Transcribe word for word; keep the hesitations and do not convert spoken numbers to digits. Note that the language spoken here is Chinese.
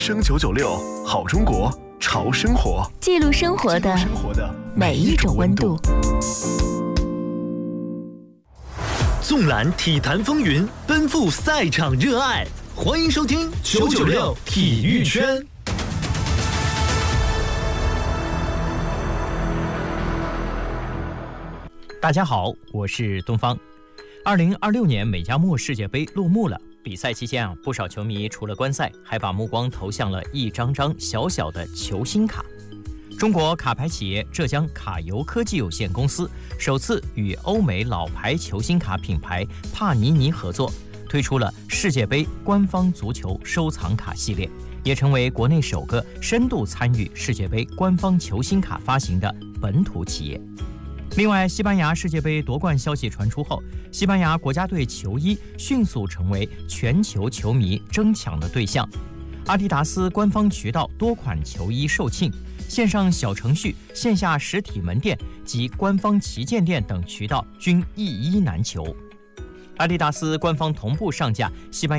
生九九六好中国潮生活， 记录生活的每一种温度。 纵览体坛风云，奔赴赛场热爱，欢迎收听九九六体育圈。 大家好，我是东方。二零二六年美加墨世界杯落幕了。比赛期间啊，不少球迷除了观赛，还把目光投向了一张张小小的球星卡。中国卡牌企业浙江卡游科技有限公司首次与欧美老牌球星卡品牌帕尼尼合作，推出了世界杯官方足球收藏卡系列，也成为国内首个深度参与世界杯官方球星卡发行的本土企业。另外，西班牙世界杯夺冠消息传出后，西班牙国家队球衣迅速成为全球球迷争抢的对象。阿迪达斯官方渠道多款球衣售罄，线上小程序、线下实体门店及官方旗舰店等渠道均一衣难求。阿迪达斯官方同步上架西班牙